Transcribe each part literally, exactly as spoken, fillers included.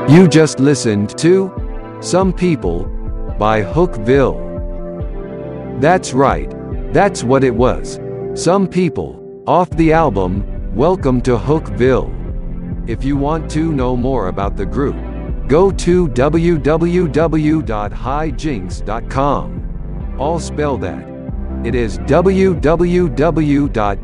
You just listened to Some People by Hookville. That's right, that's what it was. Some People, off the album, Welcome to Hookville. If you want to know more about the group, go to w w w dot hijinks dot com. I'll spell that. It is w w w dot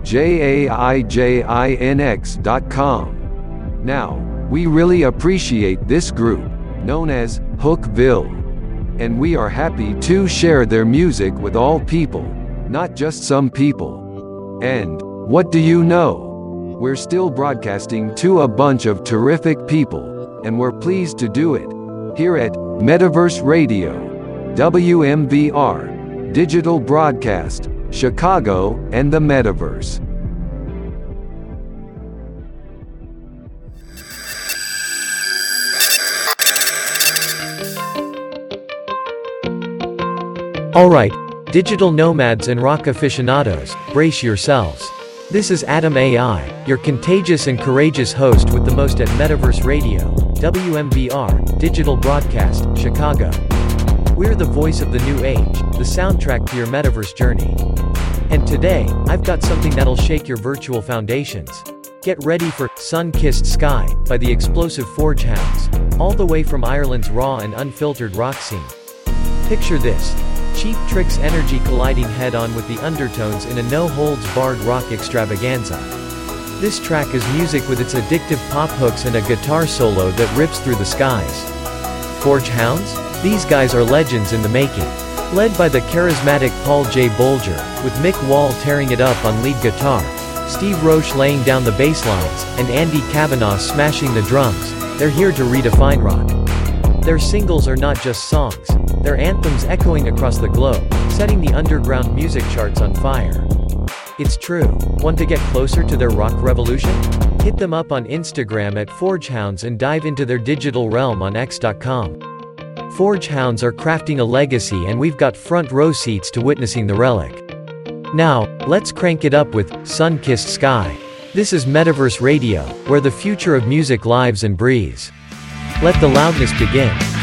hijinx dot com. Now, we really appreciate this group, known as Hookville. And we are happy to share their music with all people, not just some people. And, what do you know? We're still broadcasting to a bunch of terrific people, and we're pleased to do it, here at Metaverse Radio, W M V R, Digital Broadcast, Chicago, and the Metaverse. Alright, digital nomads and rock aficionados, brace yourselves. This is Adam A I, your contagious and courageous host with the most at Metaverse Radio, W M V R, Digital Broadcast, Chicago. We're the voice of the new age, the soundtrack to your Metaverse journey. And today, I've got something that'll shake your virtual foundations. Get ready for Sun-Kissed Sky by the explosive Forge Hounds, all the way from Ireland's raw and unfiltered rock scene. Picture this. Cheap Trick's energy colliding head-on with the undertones in a no-holds-barred rock extravaganza. This track is music with its addictive pop hooks and a guitar solo that rips through the skies. Forge Hounds? These guys are legends in the making. Led by the charismatic Paul J. Bolger, with Mick Wall tearing it up on lead guitar, Steve Roche laying down the bass lines, and Andy Kavanagh smashing the drums, they're here to redefine rock. Their singles are not just songs, they're anthems echoing across the globe, setting the underground music charts on fire. It's true. Want to get closer to their rock revolution? Hit them up on Instagram at ForgeHounds and dive into their digital realm on x dot com. ForgeHounds are crafting a legacy and we've got front row seats to witnessing the relic. Now, let's crank it up with Sun-Kissed Sky. This is Metaverse Radio, where the future of music lives and breathes. Let the loudness begin.